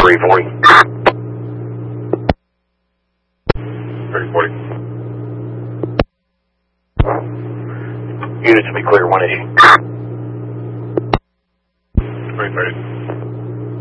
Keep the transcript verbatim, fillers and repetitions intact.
three forty. three forty. Units to be clear, one eighty. three thirty.